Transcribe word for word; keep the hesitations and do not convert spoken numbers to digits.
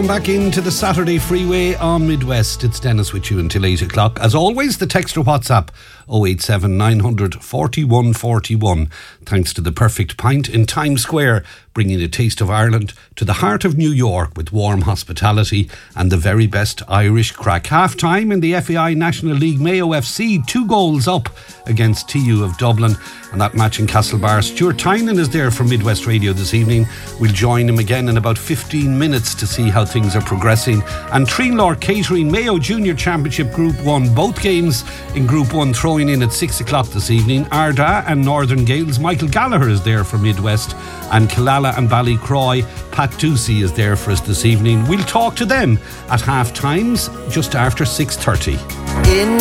Welcome back into the Saturday Freeway on Midwest. It's Dennis with you until eight o'clock. As always, the text or WhatsApp oh eight seven nine hundred forty-one forty-one. Thanks to the Perfect Pint in Times Square, bringing a taste of Ireland to the heart of New York with warm hospitality and the very best Irish crack. Half time in the F A I National League, Mayo F C two goals up against T U of Dublin, and that match in Castlebar. Stuart Tynan is there from Midwest Radio this evening. We'll join him again in about fifteen minutes to see how things are progressing. And Treenlaw Catering Mayo Junior Championship Group one, both games in Group one throwing in at six o'clock this evening. Arda and Northern Gales, Michael Gallagher is there from Midwest, and Killala and Ballycroy, Pat Ducey is there for us this evening. We'll talk to them at half times just after six thirty. In